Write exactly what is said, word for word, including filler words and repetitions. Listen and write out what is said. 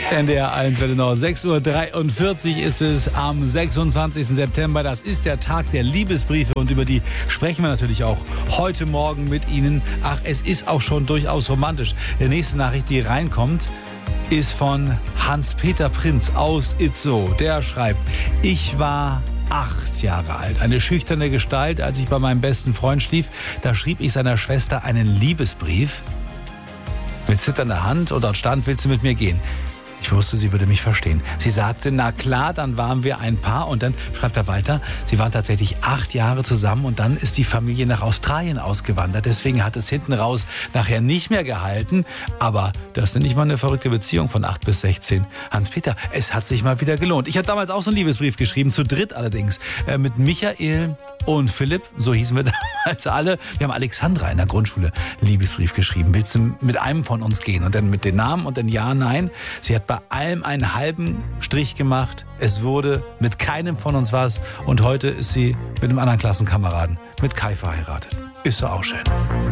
N D R eins Welle Nord, sechs Uhr dreiundvierzig ist es am sechsundzwanzigsten September. Das ist der Tag der Liebesbriefe und über die sprechen wir natürlich auch heute Morgen mit Ihnen. Ach, es ist auch schon durchaus romantisch. Die nächste Nachricht, die reinkommt, ist von Hans-Peter Prinz aus Itzehoe. Der schreibt: Ich war acht Jahre alt, eine schüchterne Gestalt, als ich bei meinem besten Freund schlief. Da schrieb ich seiner Schwester einen Liebesbrief mit zitternder Hand und dort stand: Willst du mit mir gehen? Ich wusste, sie würde mich verstehen. Sie sagte, na klar, dann waren wir ein Paar. Und dann schreibt er weiter, sie waren tatsächlich acht Jahre zusammen und dann ist die Familie nach Australien ausgewandert. Deswegen hat es hinten raus nachher nicht mehr gehalten. Aber das ist nicht mal eine verrückte Beziehung von acht bis sechzehn. Hans-Peter, es hat sich mal wieder gelohnt. Ich habe damals auch so einen Liebesbrief geschrieben, zu dritt allerdings, äh, mit Michael und Philipp, so hießen wir damals alle. Wir haben Alexandra in der Grundschule einen Liebesbrief geschrieben. Willst du mit einem von uns gehen? Und dann mit den Namen und dann ja, nein. Sie hat bei allem einen halben Strich gemacht. Es wurde mit keinem von uns was. Und heute ist sie mit einem anderen Klassenkameraden, mit Kai, verheiratet. Ist doch auch schön.